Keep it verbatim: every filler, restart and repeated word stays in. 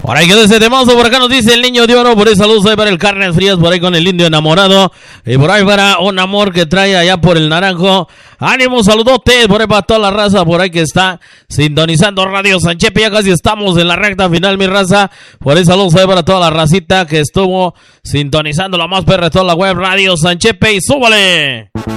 Por ahí quedó ese temazo, por acá nos dice el niño de oro, por ahí saludos ahí para el Carnes Frías, por ahí con el indio enamorado, y por ahí para un amor que trae allá por el naranjo. Ánimo, saludotes, por ahí para toda la raza, por ahí que está sintonizando Radio Sanchepe, ya casi estamos en la recta final, mi raza. Por ahí saludos ahí para toda la racita que estuvo sintonizando la más perra de toda la web, Radio Sanchepe, y súbale.